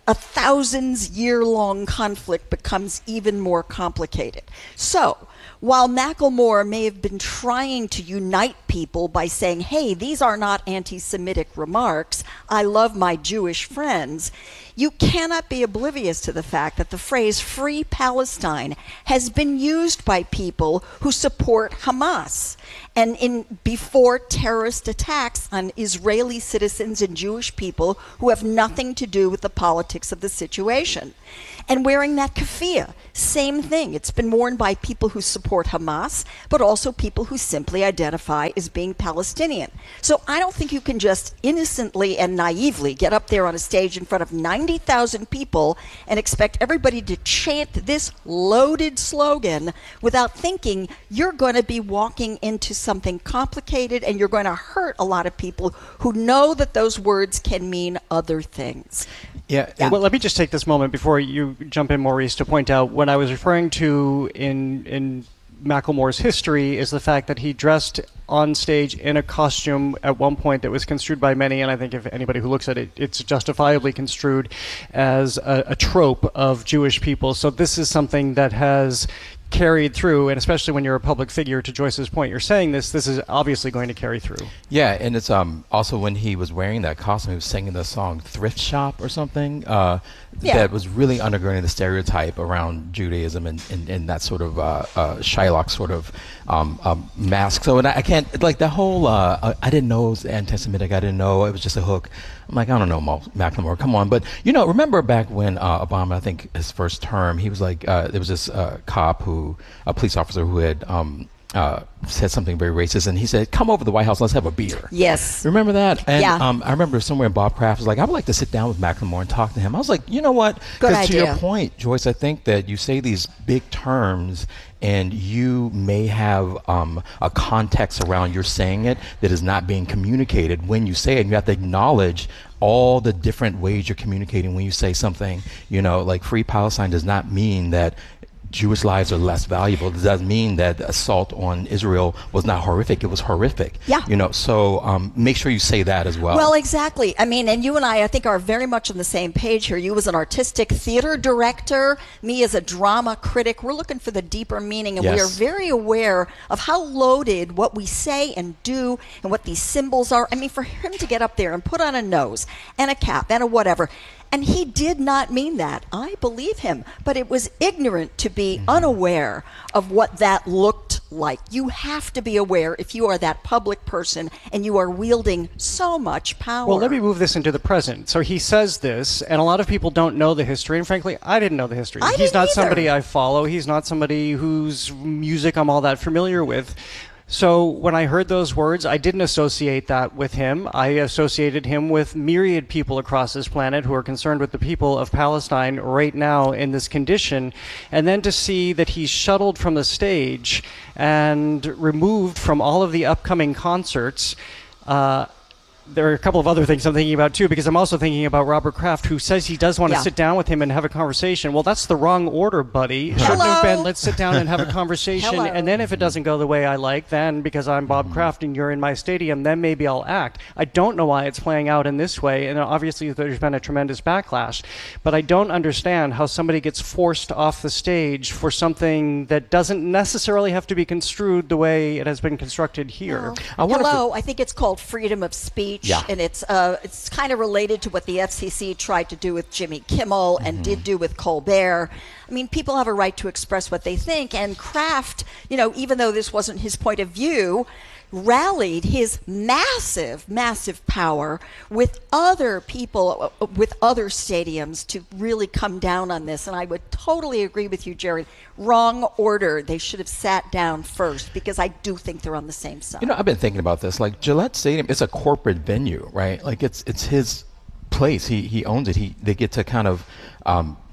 a thousands year long conflict becomes even more complicated. So, while Macklemore may have been trying to unite people by saying, hey, these are not anti-Semitic remarks, I love my Jewish friends, you cannot be oblivious to the fact that the phrase Free Palestine has been used by people who support Hamas. And in before terrorist attacks on Israeli citizens and Jewish people who have nothing to do with the politics of the situation. And wearing that keffiyeh, same thing. It's been worn by people who support Hamas, but also people who simply identify as being Palestinian. So I don't think you can just innocently and naively get up there on a stage in front of ninety thousand people and expect everybody to chant this loaded slogan without thinking you're going to be walking into something complicated and you're going to hurt a lot of people who know that those words can mean other things. Yeah. yeah. Well, let me just take this moment before you jump in, Maurice, to point out what I was referring to in in Macklemore's history is the fact that he dressed on stage in a costume at one point that was construed by many, and I think if anybody who looks at it, it's justifiably construed as a, a trope of Jewish people. So this is something that has carried through, and especially when you're a public figure, to Joyce's point, you're saying this, this is obviously going to carry through. Yeah, and it's um also when he was wearing that costume, he was singing the song Thrift Shop or something, uh, yeah. that was really undergirding the stereotype around Judaism and, and, and that sort of uh, uh, Shylock sort of um, um, mask. So and I, I can't, like the whole, uh, I didn't know it was anti-Semitic, I didn't know, it was just a hook. I'm like, I don't know, Mo- Macklemore, come on. But, you know, remember back when uh, Obama, I think his first term, he was like, uh, there was this uh, cop who, a police officer who had um, uh, said something very racist, and he said, come over to the White House, let's have a beer. Yes. Remember that? And yeah. um, I remember somewhere in Bob Kraft was like, I would like to sit down with Macklemore and talk to him. I was like, you know what? Good to your point, Joyce, I think that you say these big terms and you may have um, a context around your saying it that is not being communicated when you say it. And you have to acknowledge all the different ways you're communicating when you say something. You know, like Free Palestine does not mean that Jewish lives are less valuable. It does mean that the assault on Israel was not horrific. It was horrific. Yeah. You know, so um, make sure you say that as well. Well, exactly. I mean, and you and I, I think, are very much on the same page here. You as an artistic theater director, me as a drama critic, we're looking for the deeper meaning, and yes. we are very aware of how loaded what we say and do and what these symbols are. I mean, for him to get up there and put on a nose and a cap and a whatever, and he did not mean that. I believe him. But it was ignorant to be unaware of what that looked like. You have to be aware if you are that public person and you are wielding so much power. Well, let me move this into the present. So he says this, and a lot of people don't know the history. And frankly, I didn't know the history. I He's didn't not either. somebody I follow. He's not somebody whose music I'm all that familiar with. So when I heard those words, I didn't associate that with him. I associated him with myriad people across this planet who are concerned with the people of Palestine right now in this condition. And then to see that he's shuttled from the stage and removed from all of the upcoming concerts, uh, there are a couple of other things I'm thinking about, too, because I'm also thinking about Robert Kraft, who says he does want to yeah. sit down with him and have a conversation. Well, that's the wrong order, buddy. It shouldn't have been, let's sit down and have a conversation. Hello. And then if it doesn't go the way I like, then because I'm Bob Kraft and you're in my stadium, then maybe I'll act. I don't know why it's playing out in this way, and obviously there's been a tremendous backlash. But I don't understand how somebody gets forced off the stage for something that doesn't necessarily have to be construed the way it has been constructed here. No. Hello, I think it's called freedom of speech. Yeah. And it's uh, it's kind of related to what the F C C tried to do with Jimmy Kimmel and mm-hmm. did do with Colbert. I mean, people have a right to express what they think. And Kraft, you know, even though this wasn't his point of view, rallied his massive, massive power with other people, uh, with other stadiums to really come down on this. And I would totally agree with you, Jared. Wrong order. They should have sat down first, because I do think they're on the same side. You know, I've been thinking about this. Like Gillette Stadium, it's a corporate venue, right? Like it's it's his place. He he owns it. He they get to kind of um,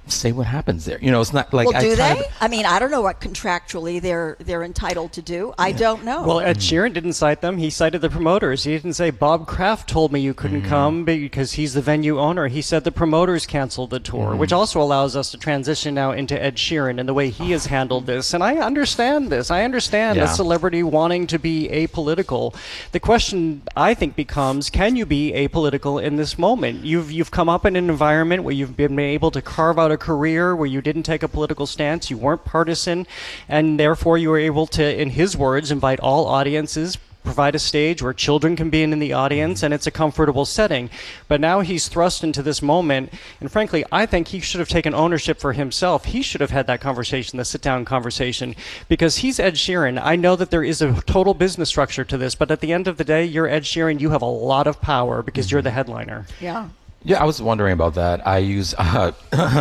say what happens there. You know, it's not like well, I do kind they? of- I mean, I don't know what contractually they're they're entitled to do. I don't know. Well, Ed Sheeran didn't cite them. He cited the promoters. He didn't say Bob Kraft told me you couldn't Mm-hmm. come because he's the venue owner. He said the promoters canceled the tour, Mhm. which also allows us to transition now into Ed Sheeran and the way he has handled this. And I understand this. I understand Yeah. a celebrity wanting to be apolitical. The question, I think, becomes, can you be apolitical in this moment? You've you've come up in an environment where you've been able to carve out a career where you didn't take a political stance, you weren't partisan, and therefore you were able to, in his words, invite all audiences, provide a stage where children can be in, in the audience, and it's a comfortable setting. But now he's thrust into this moment, and frankly, I think he should have taken ownership for himself. He should have had that conversation, the sit-down conversation, because he's Ed Sheeran. I know that there is a total business structure to this, but at the end of the day, you're Ed Sheeran. You have a lot of power because you're the headliner. Yeah. Yeah, I was wondering about that. I use uh, a,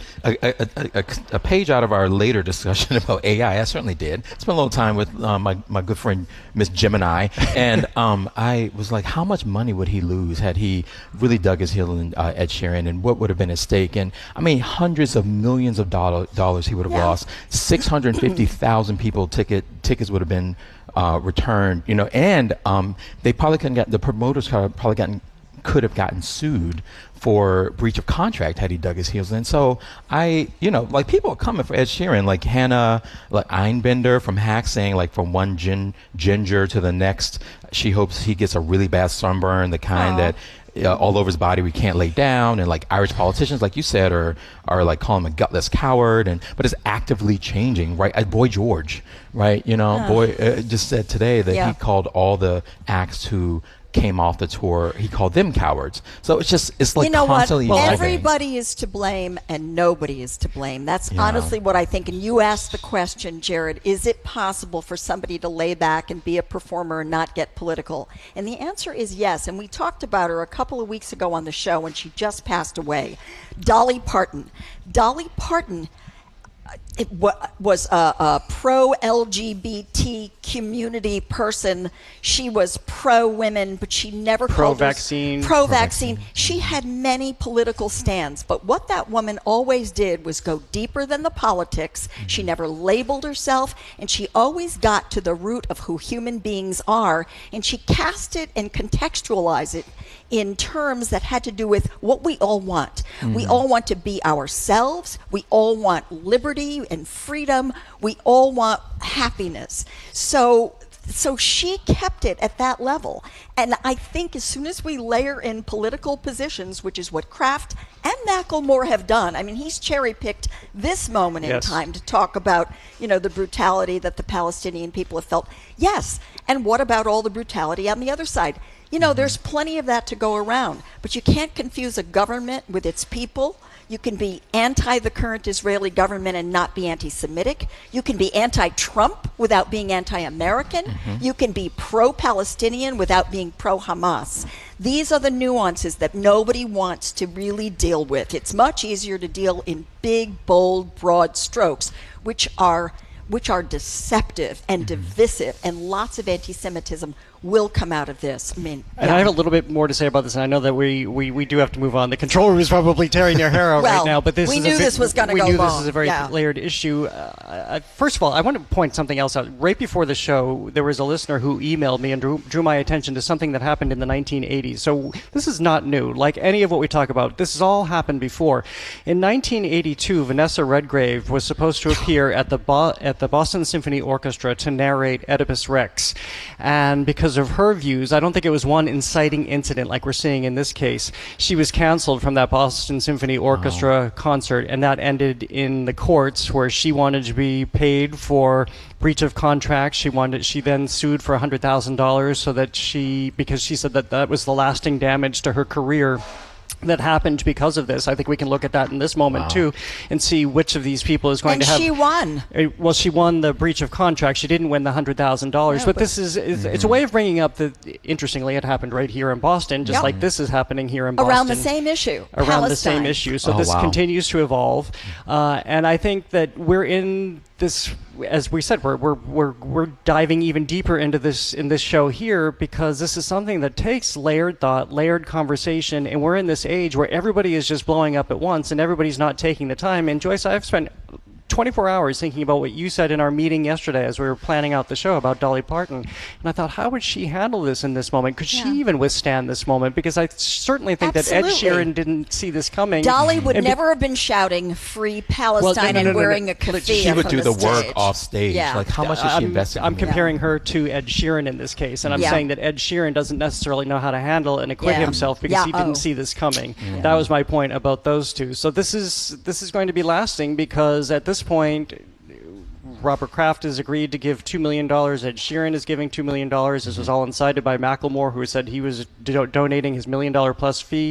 a, a, a page out of our later discussion about A I. I certainly did. Spent a little time with uh, my, my good friend, Miss Gemini, and um, I was like, how much money would he lose had he really dug his heel in uh, Ed Sheeran, and what would have been at stake? And I mean, hundreds of millions of dollar, dollars he would have Yeah. lost. six hundred fifty thousand people ticket tickets would have been uh, returned, you know, and um, they probably couldn't get, the promoters could have probably gotten could have gotten sued for breach of contract had he dug his heels in. So I, you know, like people are coming for Ed Sheeran, like Hannah, like Einbender from Hack saying like from one gin, ginger to the next, she hopes he gets a really bad sunburn, the kind Aw. that uh, all over his body we can't lay down. And like Irish politicians, like you said, are are like calling him a gutless coward. And but it's actively changing, right? Uh, Boy George, right? You know, Yeah. Boy uh, just said today that Yeah. he called all the acts who came off the tour, he called them cowards. So it's just, it's like you know what? constantly evolving. Everybody is to blame and nobody is to blame. That's Yeah. honestly what I think. And you asked the question, Jared, is it possible for somebody to lay back and be a performer and not get political? And the answer is yes. And we talked about her a couple of weeks ago on the show when she just passed away. Dolly Parton. Dolly Parton it wa- was a, a pro-L G B T community person. She was pro-women, but she never called her- Pro-vaccine. Pro-vaccine. She had many political stands, but what that woman always did was go deeper than the politics. She never labeled herself, and she always got to the root of who human beings are, and she cast it and contextualized it in terms that had to do with what we all want. We Mhm. all want to be ourselves. We all want liberty and freedom. We all want happiness. So so she kept it at that level. And I think as soon as we layer in political positions, which is what Kraft and Macklemore have done, I mean, he's cherry-picked this moment in Yes. time to talk about, you know, the brutality that the Palestinian people have felt. Yes, and what about all the brutality on the other side? You know, there's plenty of that to go around, but you can't confuse a government with its people. You can be anti the current Israeli government and not be anti-Semitic. You can be anti-Trump without being anti-American. Mhm. You can be pro-Palestinian without being pro-Hamas. These are the nuances that nobody wants to really deal with. It's much easier to deal in big, bold, broad strokes, which are which are deceptive and divisive, and lots of anti-Semitism will come out of this. I mean, And yeah. I have a little bit more to say about this, and I know that we, we, we do have to move on. The control room is probably tearing their hair out Well, right now, but this we is knew a, ve- this was gonna we go knew this long, is a very yeah. layered issue. Uh, uh, first of all, I want to point something else out. Right before the show, there was a listener who emailed me and drew, drew my attention to something that happened in the nineteen eighties. So this is not new. Like any of what we talk about, this has all happened before. In nineteen eighty-two, Vanessa Redgrave was supposed to appear at the Bo- at the Boston Symphony Orchestra to narrate Oedipus Rex, and because of her views, I don't think it was one inciting incident like we're seeing in this case. She was canceled from that Boston Symphony Orchestra concert, and that ended in the courts where she wanted to be paid for breach of contract. She wanted. She then sued for one hundred thousand dollars so that she, because she said that that was the lasting damage to her career that happened because of this. I think we can look at that in this moment Wow. too and see which of these people is going And to have. she won. Uh, Well, she won the breach of contract. She didn't win the hundred thousand dollars. No, But but- this is, is it's a way of bringing up the. Interestingly, it happened right here in Boston, just Yep. like this is happening here in Boston. Around the same issue. Around the same Palestine. issue. So Oh, this wow. continues to evolve, uh, and I think that we're in this, as we said, we're we're we're we're diving even deeper into this in this show here because this is something that takes layered thought, layered conversation, and we're in this age where everybody is just blowing up at once and everybody's not taking the time. And Joyce, I've spent twenty-four hours thinking about what you said in our meeting yesterday as we were planning out the show about Dolly Parton. And I thought, how would she handle this in this moment? Could yeah. she even withstand this moment? Because I certainly think Absolutely. that Ed Sheeran didn't see this coming. Dolly would and never be- have been shouting "Free Palestine" well, no, no, no, and no, wearing no, a keffiyeh. She would do the, the work stage. off stage. Yeah. Like, how much is she I'm, investing? I'm in comparing that? her to Ed Sheeran in this case, and I'm yeah. saying that Ed Sheeran doesn't necessarily know how to handle and acquit yeah. himself because yeah. he didn't oh. see this coming. Yeah. That was my point about those two. So this is this is going to be lasting because at this point, Robert Kraft has agreed to give two million dollars. Ed Sheeran is giving two million dollars. This was all incited by Macklemore, who said he was do- donating his million dollar plus fee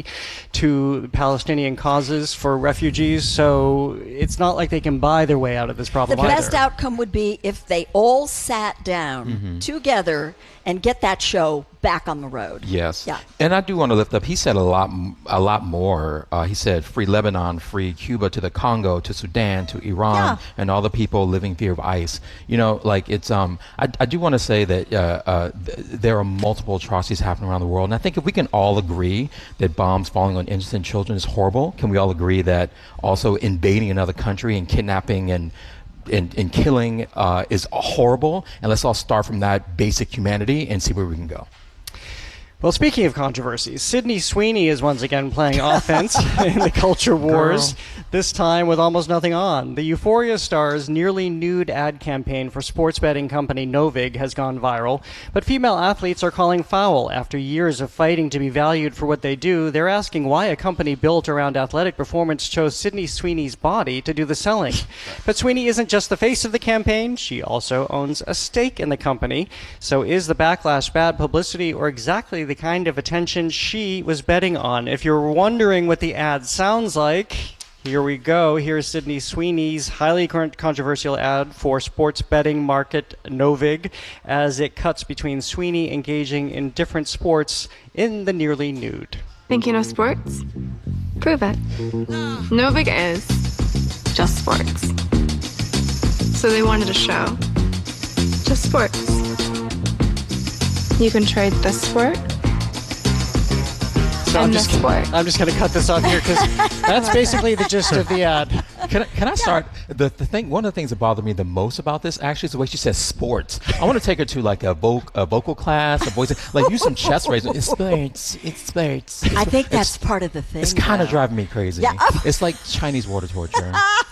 to Palestinian causes for refugees. So it's not like they can buy their way out of this problem The either. best outcome would be if they all sat down Mm-hmm. together and get that show back on the road. Yes. Yeah. And I do want to lift up, he said a lot a lot more. Uh, he said, free Lebanon, free Cuba, to the Congo, to Sudan, to Iran, Yeah. and all the people living fear of ICE. You know, like it's, um, I, I do want to say that uh, uh, th- there are multiple atrocities happening around the world. And I think if we can all agree that bombs falling on innocent children is horrible, can we all agree that also invading another country and kidnapping and And, and killing uh, is horrible, and let's all start from that basic humanity and see where we can go. Well, speaking of controversies, Sydney Sweeney is once again playing offense in the culture wars, Girl. this time with almost nothing on. The Euphoria star's nearly nude ad campaign for sports betting company Novig has gone viral, but female athletes are calling foul. After years of fighting to be valued for what they do, they're asking why a company built around athletic performance chose Sydney Sweeney's body to do the selling. But Sweeney isn't just the face of the campaign, she also owns a stake in the company. So is the backlash bad publicity or exactly the kind of attention she was betting on? If you're wondering what the ad sounds like, here we go. Here's Sydney Sweeney's highly con- controversial ad for sports betting market Novig as it cuts between Sweeney engaging in different sports in the nearly nude. Think you know sports? Prove it. Novig is just sports. So they wanted a show. Just sports. You can trade this sport. So I'm and just, this sport. I'm just going to cut this off here because that's basically the gist of the ad. Can I, can I start? The, the thing, one of the things that bothered me the most about this actually is the way she says sports. I want to take her to like a, voc, a vocal class, a voice, like use some chest raising. It's sports. It's sports. It's, I think that's it's, part of the thing. It's kind of though. driving me crazy. Yeah. It's like Chinese water torture.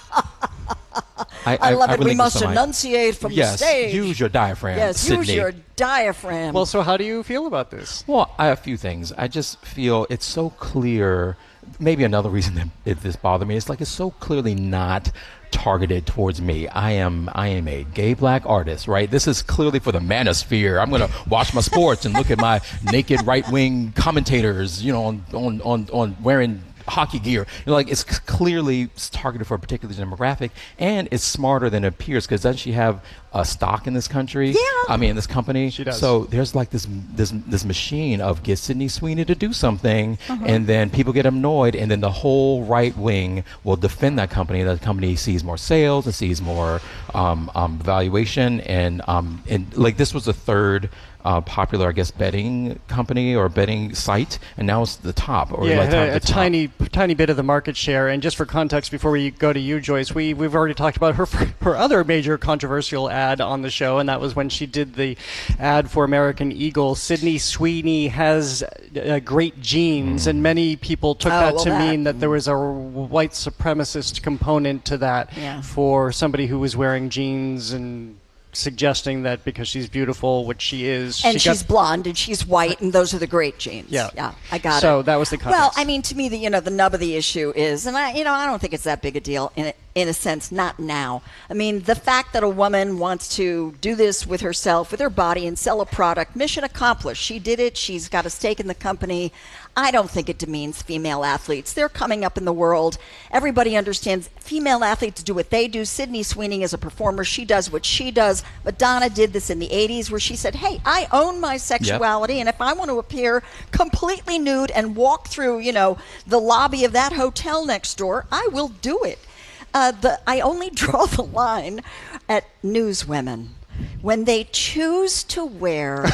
I, I love it. We relinquish must the mic. enunciate from yes, the stage. Use your diaphragm. Yes, Sydney. use your diaphragm. Well, so how do you feel about this? Well, I have a few things. I just feel it's so clear. Maybe another reason that it, this bothered me is like it's so clearly not targeted towards me. I am I am a gay black artist, right? This is clearly for the manosphere. I'm going to watch my sports and look at my naked right-wing commentators, you know, on on on, on wearing hockey gear. You know, like it's c- clearly targeted for a particular demographic, and it's smarter than it appears because doesn't she have a stock in this country? Yeah. I mean, in this company. She does. So there's like this this this machine of get Sydney Sweeney to do something, Uh-huh. and then people get annoyed, and then the whole right wing will defend that company. That company sees more sales and sees more um, um, valuation, and um, and like this was the third. Uh, popular, I guess, betting company or betting site, and now it's the top. Or Yeah, like it had top a, a the top. tiny, tiny bit of the market share. And just for context, before we go to you, Joyce, we we've already talked about her her other major controversial ad on the show, and that was when she did the ad for American Eagle. Sydney Sweeney has uh, great genes, and many people took Oh, that well, to that- mean that there was a white supremacist component to that Yeah. for somebody who was wearing jeans and suggesting that because she's beautiful, which she is, and she got- she's blonde and she's white, and those are the great genes. Yeah. yeah, I got So it. that was the Well, context. I mean, to me, the you know the nub of the issue is, and I you know I don't think it's that big a deal in a, in a sense, not now. I mean, the fact that a woman wants to do this with herself, with her body, and sell a product, mission accomplished. She did it. She's got a stake in the company. I don't think it demeans female athletes. They're coming up in the world. Everybody understands female athletes do what they do. Sydney Sweeney is a performer. She does what she does. Madonna did this in the eighties where she said, hey, I own my sexuality, and if I want to appear completely nude and walk through, you know, the lobby of that hotel next door, I will do it. Uh, the, I only draw the line at newswomen when they choose to wear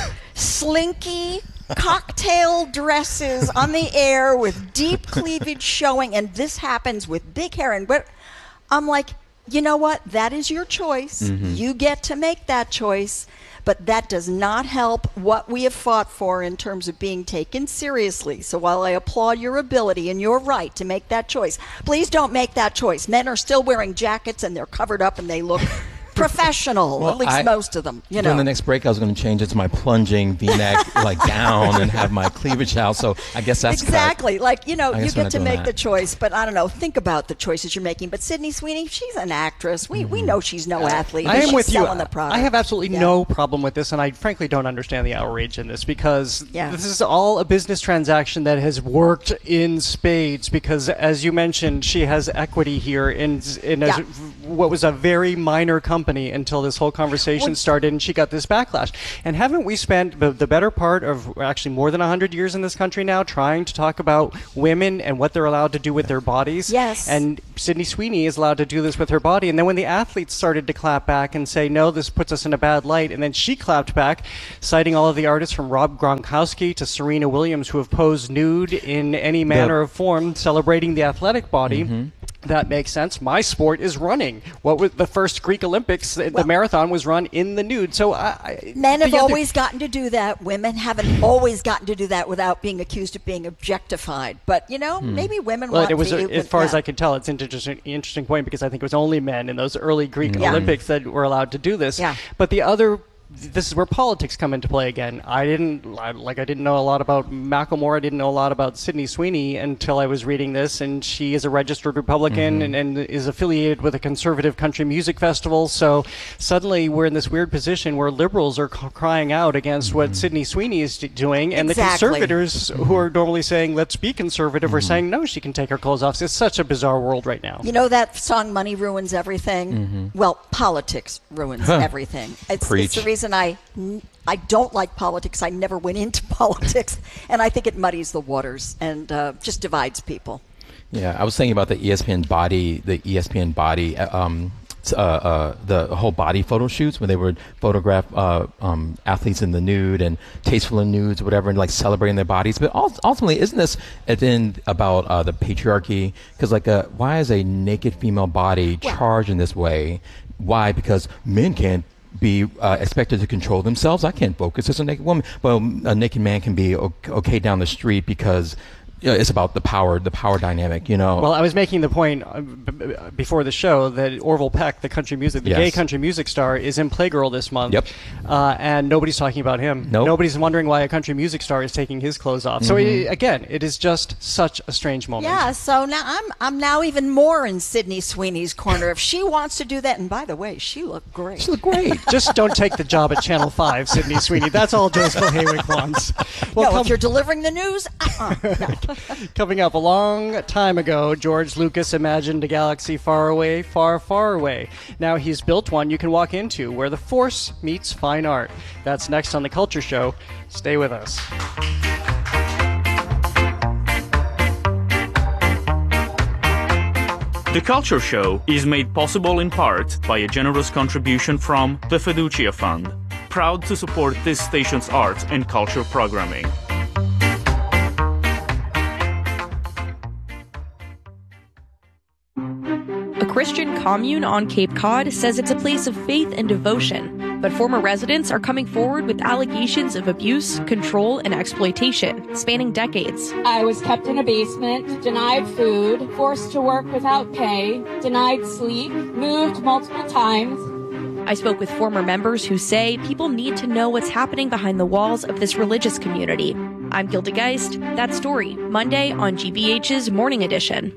slinky cocktail dresses on the air with deep cleavage showing, and this happens with big hair. And but I'm like, you know what? That is your choice. Mm-hmm. You get to make that choice. But that does not help what we have fought for in terms of being taken seriously. So while I applaud your ability and your right to make that choice, please don't make that choice. Men are still wearing jackets and they're covered up and they look professional, well, at least I, most of them. You know. During the next break, I was going to change it to my plunging V-neck like gown and have my cleavage out. So I guess that's exactly cut. Like you know, you get to make that. the choice. But I don't know. Think about the choices you're making. But Sydney Sweeney, she's an actress. We mm-hmm. we know she's no athlete. I am she's with you. The product. I have absolutely yeah. no problem with this, and I frankly don't understand the outrage in this because yeah. this is all a business transaction that has worked in spades. Because as you mentioned, she has equity here in in a, yeah. what was a very minor company until this whole conversation started and she got this backlash. And haven't we spent the, the better part of actually more than one hundred years in this country now trying to talk about women and what they're allowed to do with their bodies? Yes. And Sydney Sweeney is allowed to do this with her body. And then when the athletes started to clap back and say, no, this puts us in a bad light, and then she clapped back, citing all of the artists from Rob Gronkowski to Serena Williams who have posed nude in any manner the- of form celebrating the athletic body. Mm-hmm. That makes sense. My sport is running. What was the first Greek Olympics? The well, marathon was run in the nude. So I, men have other, always gotten to do that. Women haven't always gotten to do that without being accused of being objectified. But you know, hmm. maybe women. Well, want it was to, a, as far as I can tell, it's an interesting, interesting point because I think it was only men in those early Greek yeah. Olympics that were allowed to do this. Yeah. But the other. This is where politics come into play again. I didn't I, like. I didn't know a lot about Macklemore. I didn't know a lot about Sydney Sweeney until I was reading this. And she is a registered Republican mm-hmm. and, and is affiliated with a conservative country music festival. So suddenly we're in this weird position where liberals are c- crying out against mm-hmm. what Sydney Sweeney is doing, and exactly. the conservators mm-hmm. who are normally saying let's be conservative mm-hmm. are saying no, she can take her clothes off. It's such a bizarre world right now. You know that song "Money Ruins Everything"? Mm-hmm. Well, politics ruins huh. everything. It's, it's the reason. I I don't like politics. I never went into politics, and I think it muddies the waters and uh, just divides people. Yeah, I was thinking about the E S P N body, the E S P N body, um, uh, uh, the whole body photo shoots when they would photograph uh, um, athletes in the nude and tasteful in nudes, or whatever, and like celebrating their bodies. But ultimately, isn't this at the end about uh, the patriarchy? Because like, a, why is a naked female body charged in this way? Why? Because men can't be uh, expected to control themselves. I can't focus as a naked woman. Well, a naked man can be okay down the street because you know, it's about the power, the power dynamic, you know. Well, I was making the point uh, b- b- before the show that Orville Peck, the country music, the yes. gay country music star, is in Playgirl this month. Yep. Uh, and nobody's talking about him. Nope. Nobody's wondering why a country music star is taking his clothes off. Mm-hmm. So it, again, it is just such a strange moment. Yeah. So now I'm I'm now even more in Sydney Sweeney's corner. If she wants to do that, and by the way, she looked great. She looked great. Just don't take the job at Channel Five, Sydney Sweeney. That's all Joseph Haywick wants. Well, no, come, if you're delivering the news, uh-uh, no. Coming up. A long time ago, George Lucas imagined a galaxy far away, far, far away. Now he's built one you can walk into where the Force meets fine art. That's next on The Culture Show. Stay with us. The Culture Show is made possible in part by a generous contribution from the Fiducia Fund, proud to support this station's arts and culture programming. Christian commune on Cape Cod says it's a place of faith and devotion, but former residents are coming forward with allegations of abuse, control, and exploitation spanning decades. I was kept in a basement, denied food, forced to work without pay, denied sleep, moved multiple times. I spoke with former members who say people need to know what's happening behind the walls of this religious community. I'm Gilda Geist. That story, Monday on G B H's Morning Edition.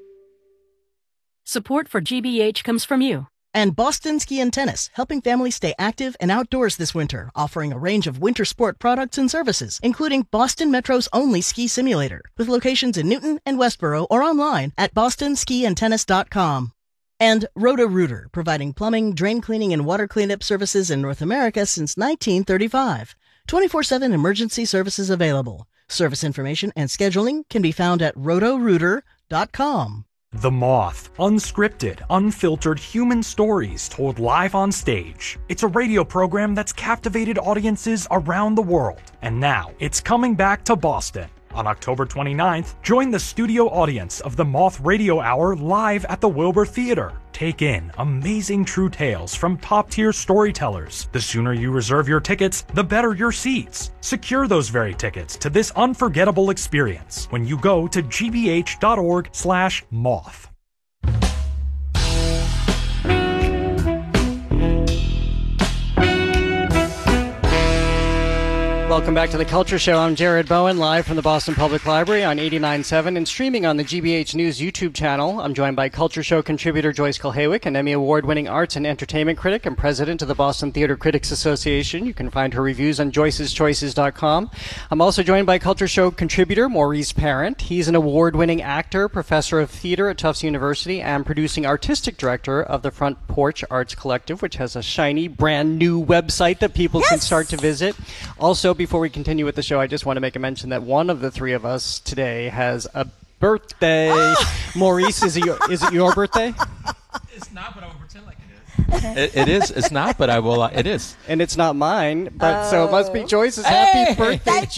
Support for G B H comes from you. And Boston Ski and Tennis, helping families stay active and outdoors this winter, offering a range of winter sport products and services, including Boston Metro's only ski simulator, with locations in Newton and Westboro or online at boston ski and tennis dot com. And Roto-Rooter, providing plumbing, drain cleaning, and water cleanup services in North America since nineteen thirty-five. twenty-four seven emergency services available. Service information and scheduling can be found at roto rooter dot com. The Moth. Unscripted, unfiltered human stories told live on stage. It's a radio program that's captivated audiences around the world. And now, it's coming back to Boston. On October twenty-ninth, join the studio audience of the Moth Radio Hour live at the Wilbur Theater. Take in amazing true tales from top-tier storytellers. The sooner you reserve your tickets, the better your seats. Secure those very tickets to this unforgettable experience when you go to gbh.org slash moth. Welcome back to The Culture Show. I'm Jared Bowen, live from the Boston Public Library on eighty-nine point seven and streaming on the G B H News YouTube channel. I'm joined by Culture Show contributor Joyce Kulhawick, an Emmy Award-winning arts and entertainment critic and president of the Boston Theater Critics Association. You can find her reviews on joyces choices dot com. I'm also joined by Culture Show contributor Maurice Parent. He's an award-winning actor, professor of theater at Tufts University, and producing artistic director of the Front Porch Arts Collective, which has a shiny, brand-new website that people yes! can start to visit. Also, before we continue with the show, I just want to make a mention that one of the three of us today has a birthday. Ah! Maurice, is it your, is it your birthday? It's not, but I will pretend like it is. it, it is. It's not, but I will. Uh, it is. And it's not mine, but oh. so it must be Joyce's. Hey! Happy birthday, Thank